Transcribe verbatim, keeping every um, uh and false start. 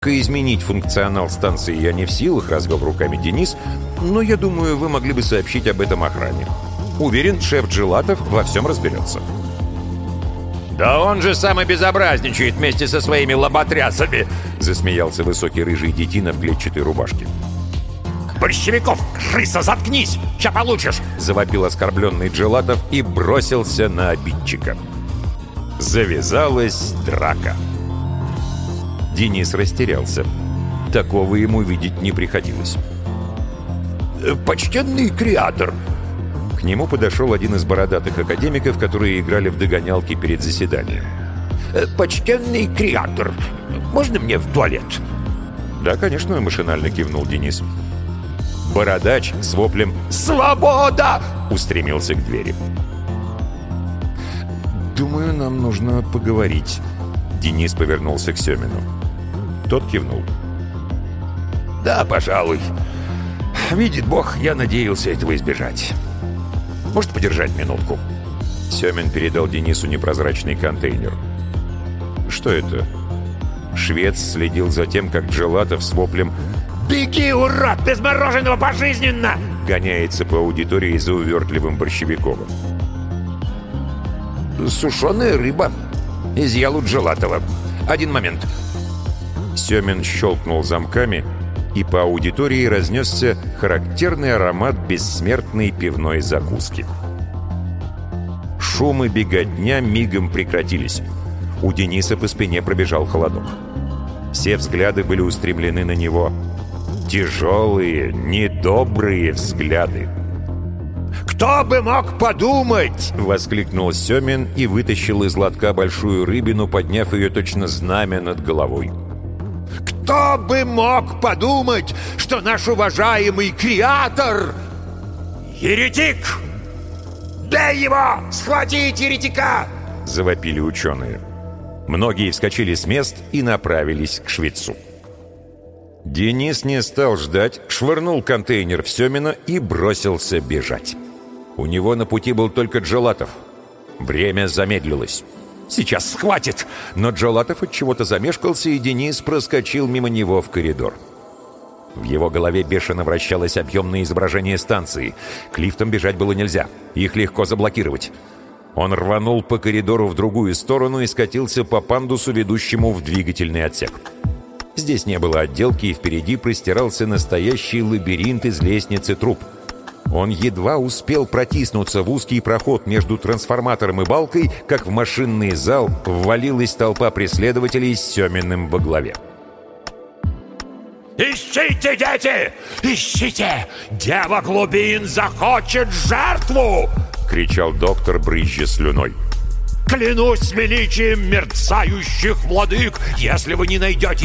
Изменить функционал станции я не в силах, развел руками Денис, но я думаю, вы могли бы сообщить об этом охране. Уверен, шеф Джилатов во всем разберется. «Да он же сам и безобразничает вместе со своими лоботрясами!» Засмеялся высокий рыжий детина в клетчатой рубашке. «Борщевиков, крыса, заткнись! Ща получишь!» Завопил оскорбленный Джилатов и бросился на обидчика. Завязалась драка. Денис растерялся. Такого ему видеть не приходилось. «Почтенный креатор!» К нему подошел один из бородатых академиков, которые играли в догонялки перед заседанием. «Почтенный креатор, можно мне в туалет?» «Да, конечно», — машинально кивнул Денис. Бородач с воплем «Свобода!» устремился к двери. «Думаю, нам нужно поговорить». Денис повернулся к Семину. Тот кивнул. «Да, пожалуй. Видит Бог, я надеялся этого избежать. Может, подержать минутку?» Семин передал Денису непрозрачный контейнер. «Что это?» Швец следил за тем, как Джилатов с воплем «Беги, урод, без мороженого пожизненно!» гоняется по аудитории за увертливым Борщевиковым. «Сушеная рыба. Изъял у Джилатова. Один момент». Семин щелкнул замками, и по аудитории разнесся характерный аромат бессмертной пивной закуски. Шум и беготня мигом прекратились. У Дениса по спине пробежал холодок. Все взгляды были устремлены на него. Тяжелые, недобрые взгляды. «Кто бы мог подумать!» — воскликнул Семин и вытащил из лотка большую рыбину, подняв ее точно знамя над головой. «Кто бы мог подумать, что наш уважаемый креатор — еретик! Бей его! Схватить еретика!» — завопили ученые. Многие вскочили с мест и направились к швецу. Денис не стал ждать, швырнул контейнер в Семина и бросился бежать. У него на пути был только Джилатов. Время замедлилось. Сейчас схватит! Но Джилатов от чего-то замешкался, и Денис проскочил мимо него в коридор. В его голове бешено вращалось объемное изображение станции. К лифтам бежать было нельзя. Их легко заблокировать. Он рванул по коридору в другую сторону и скатился по пандусу, ведущему в двигательный отсек. Здесь не было отделки, и впереди простирался настоящий лабиринт из лестниц и труб. Он едва успел протиснуться в узкий проход между трансформатором и балкой, как в машинный зал ввалилась толпа преследователей с Семиным во главе. «Ищите, дети! Ищите! Дева глубин захочет жертву!» — кричал доктор, брызжа слюной. «Клянусь величием мерцающих владык, если вы не найдете